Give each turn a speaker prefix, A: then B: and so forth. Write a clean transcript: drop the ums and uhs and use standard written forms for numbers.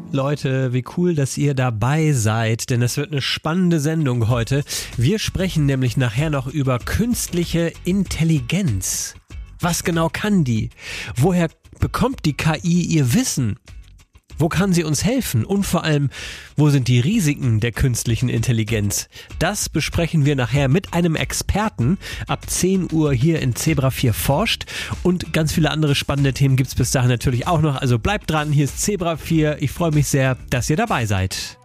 A: Leute, wie cool, dass ihr dabei seid, denn es wird eine spannende Sendung heute. Wir sprechen nämlich nachher noch über künstliche Intelligenz. Was genau kann die? Woher bekommt die KI ihr Wissen? Wo kann sie uns helfen? Und vor allem, wo sind die Risiken der künstlichen Intelligenz? Das besprechen wir nachher mit einem Experten ab 10 Uhr hier in Zebra 4 forscht. Und ganz viele andere spannende Themen gibt's bis dahin natürlich auch noch. Also bleibt dran, hier ist Zebra 4. Ich freue mich sehr, dass ihr dabei seid.